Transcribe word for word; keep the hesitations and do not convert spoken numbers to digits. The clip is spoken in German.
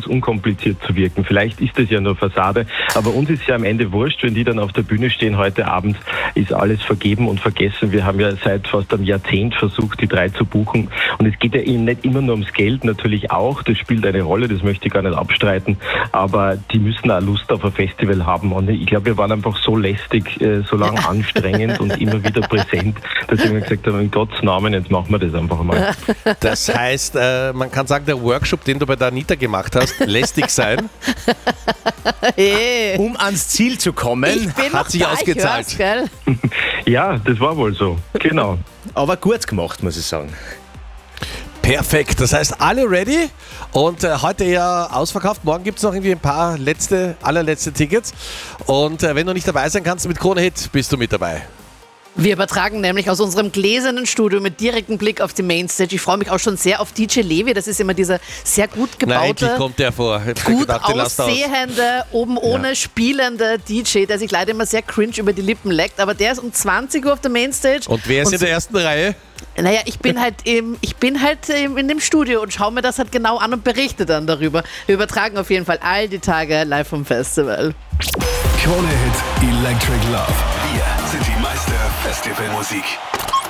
ganz unkompliziert zu wirken. Vielleicht ist das ja nur Fassade, aber uns ist ja am Ende wurscht, wenn die dann auf der Bühne stehen heute Abend, ist alles vergeben und vergessen. Wir haben ja seit fast einem Jahrzehnt versucht, die drei zu buchen und es geht ja eben nicht immer nur ums Geld, natürlich auch, das spielt eine Rolle, das möchte ich gar nicht abstreiten, aber die müssen auch Lust auf ein Festival haben und ich glaube, wir waren einfach so lästig, äh, so lange ja. anstrengend und immer wieder präsent, dass wir gesagt haben, in Gottes Namen, jetzt machen wir das einfach mal. Das heißt, äh, man kann sagen, der Workshop, den du bei der Anita gemacht hast, lästig sein. Hey. Um ans Ziel zu kommen, hat sich da, ausgezahlt. Ich hör's, gell? Ja, das war wohl so, genau. Aber gut gemacht, muss ich sagen. Perfekt, das heißt, alle ready und äh, heute ja ausverkauft. Morgen gibt es noch irgendwie ein paar letzte, allerletzte Tickets. Und äh, wenn du nicht dabei sein kannst mit Krone Hit, bist du mit dabei. Wir übertragen nämlich aus unserem gläsernen Studio mit direktem Blick auf die Mainstage. Ich freue mich auch schon sehr auf D J Levi. Das ist immer dieser sehr gut gebaute, Na, endlich kommt der vor. gut gedacht, aussehende, oben ohne ja. spielende D J, der sich leider immer sehr cringe über die Lippen leckt. Aber der ist um zwanzig Uhr auf der Mainstage. Und wer ist und in der ersten Reihe? Naja, ich bin halt im, ich bin halt im, in dem Studio und schaue mir das halt genau an und berichte dann darüber. Wir übertragen auf jeden Fall all die Tage live vom Festival. Krone Hit Electric Love. Wir sind die Meister Festivalmusik.